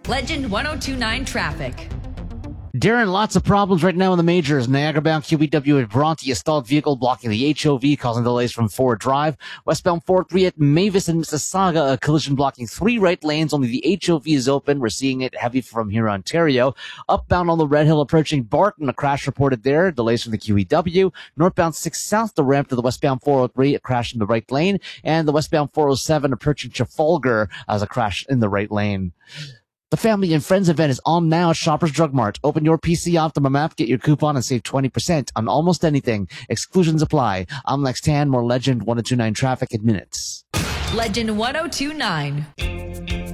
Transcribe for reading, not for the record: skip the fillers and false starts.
Legend 1029 traffic. Darren, lots of problems right now in the majors. Niagara-bound QEW at Bronte, a stalled vehicle blocking the HOV, causing delays from Ford Drive. Westbound 403 at Mavis and Mississauga, a collision blocking 3 right lanes. Only the HOV is open. We're seeing it heavy from here, Ontario. Upbound on the Red Hill approaching Barton, a crash reported there. Delays from the QEW. Northbound 6 south, the ramp to the westbound 403, a crash in the right lane. And the westbound 407 approaching Trafalgar as a crash in the right lane. The Family and Friends event is on now at Shoppers Drug Mart. Open your PC Optimum app, get your coupon, and save 20% on almost anything. Exclusions apply. I'm Lex Tan, more Legend 1029 traffic in minutes. Legend 1029.